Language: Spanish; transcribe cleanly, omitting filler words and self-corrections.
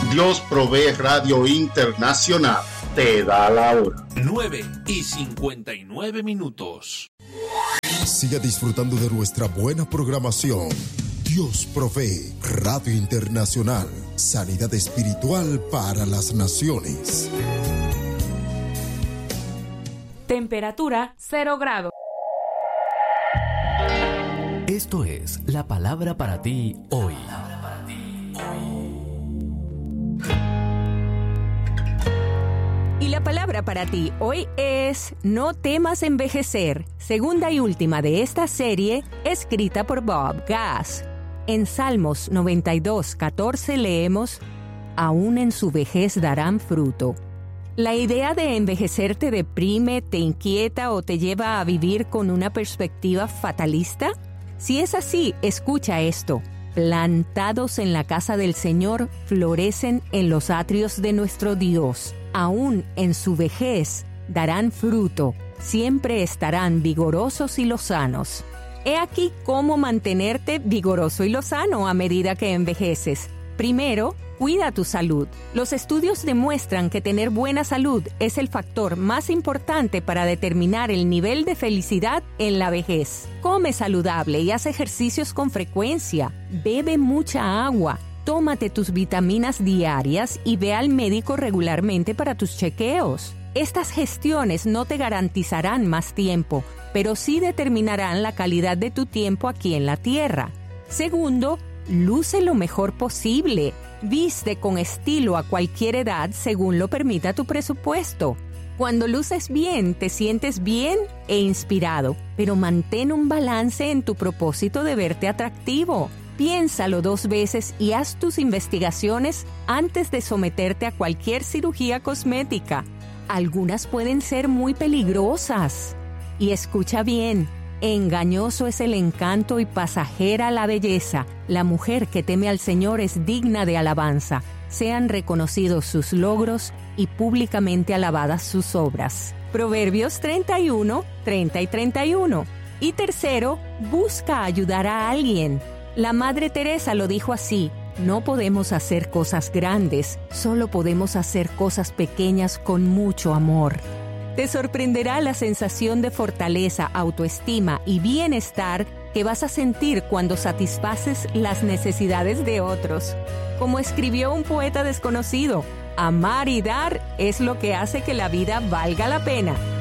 Dios Provee Radio Internacional te da la hora. 9:59. Siga disfrutando de nuestra buena programación. Dios Provee Radio Internacional. Sanidad espiritual para las naciones. Temperatura 0 grados. Esto es la palabra para ti hoy. Y la palabra para ti hoy es No temas envejecer, segunda y última de esta serie, escrita por Bob Gass. En Salmos 92:14 leemos: Aún en su vejez darán fruto. ¿La idea de envejecer te deprime, te inquieta o te lleva a vivir con una perspectiva fatalista? Si es así, escucha esto. Plantados en la casa del Señor, florecen en los atrios de nuestro Dios. Aún en su vejez darán fruto, siempre estarán vigorosos y lozanos. He aquí cómo mantenerte vigoroso y lozano a medida que envejeces. Primero, cuida tu salud. Los estudios demuestran que tener buena salud es el factor más importante para determinar el nivel de felicidad en la vejez. Come saludable y haz ejercicios con frecuencia. Bebe mucha agua. Tómate tus vitaminas diarias y ve al médico regularmente para tus chequeos. Estas gestiones no te garantizarán más tiempo, pero sí determinarán la calidad de tu tiempo aquí en la tierra. Segundo, luce lo mejor posible. Viste con estilo a cualquier edad según lo permita tu presupuesto. Cuando luces bien, te sientes bien e inspirado, pero mantén un balance en tu propósito de verte atractivo. Piénsalo 2 veces y haz tus investigaciones antes de someterte a cualquier cirugía cosmética. Algunas pueden ser muy peligrosas. Y escucha bien, engañoso es el encanto y pasajera la belleza. La mujer que teme al Señor es digna de alabanza. Sean reconocidos sus logros y públicamente alabadas sus obras. Proverbios 31, 30 y 31. Y tercero, busca ayudar a alguien. La Madre Teresa lo dijo así: no podemos hacer cosas grandes, solo podemos hacer cosas pequeñas con mucho amor. Te sorprenderá la sensación de fortaleza, autoestima y bienestar que vas a sentir cuando satisfaces las necesidades de otros. Como escribió un poeta desconocido, amar y dar es lo que hace que la vida valga la pena.